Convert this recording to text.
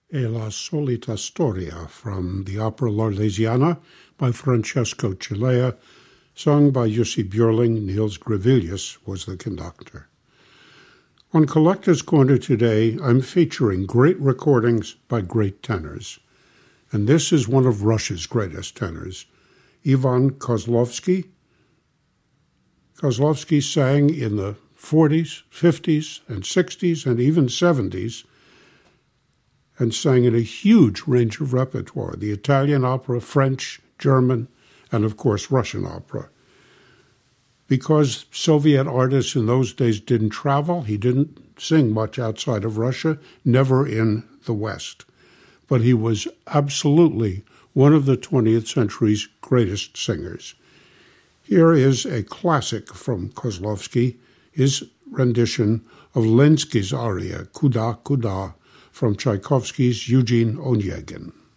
e la solita storia from the opera L'Arlesiana by Francesco Cilea, sung by Jussi Björling. Niels Gravilius was the conductor. On Collector's Corner today, I'm featuring great recordings by great tenors. And this is one of Russia's greatest tenors, Ivan Kozlovsky. Kozlovsky sang in the 40s, 50s, and 60s, and even 70s, and sang in a huge range of repertoire, the Italian opera, French, German, and of course Russian opera. Because Soviet artists in those days didn't travel, he didn't sing much outside of Russia, never in the West. But he was absolutely one of the 20th century's greatest singers. Here is a classic from Kozlovsky, his rendition of Lenski's aria, Kuda Kuda, from Tchaikovsky's Eugene Onegin.